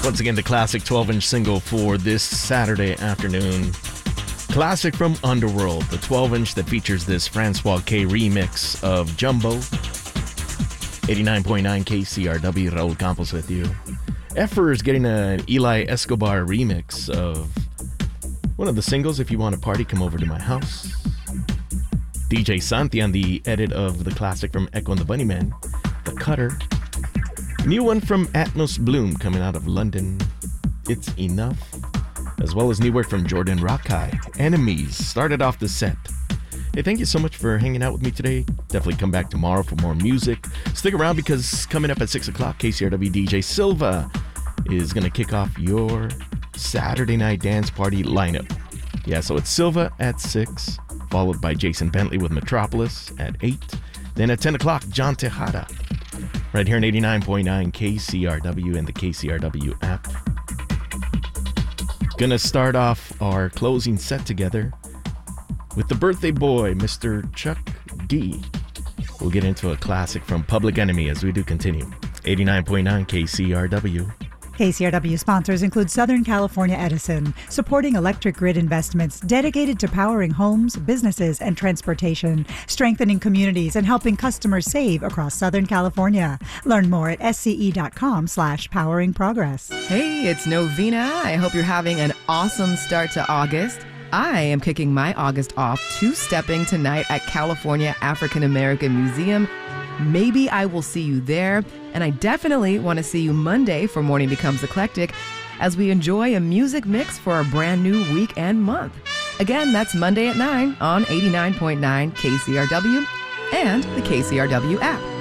Once again, the classic 12-inch single for this Saturday afternoon. Classic from Underworld, the 12-inch that features this Francois K remix of Jumbo. 89.9 KCRW, Raul Campos with you. Effer is getting an Eli Escobar remix of one of the singles, If You Want to Party, Come Over to My House. DJ Santi on the edit of the classic from Echo and the Bunnymen, The Cutter. New one from Atmos Bloom coming out of London, It's Enough. As well as new work from Jordan Rakai, Enemies, started off the set. Hey, thank you so much for hanging out with me today. Definitely come back tomorrow for more music. Stick around because coming up at 6 o'clock, KCRW DJ Silva is going to kick off your Saturday night dance party lineup. Yeah, so it's Silva at 6, followed by Jason Bentley with Metropolis at 8. Then at 10 o'clock, John Tejada, right here in 89.9 KCRW and the KCRW app. Gonna start off our closing set together with the birthday boy, Mr. Chuck D. We'll get into a classic from Public Enemy as we do continue. 89.9 KCRW. KCRW sponsors include Southern California Edison, supporting electric grid investments dedicated to powering homes, businesses, and transportation, strengthening communities, and helping customers save across Southern California. Learn more at sce.com/poweringprogress. Hey, it's Novena. I hope you're having an awesome start to August. I am kicking my August off two-stepping tonight at California African American Museum. Maybe I will see you there, and I definitely want to see you Monday for Morning Becomes Eclectic as we enjoy a music mix for a brand new week and month. Again, that's Monday at 9 on 89.9 KCRW and the KCRW app.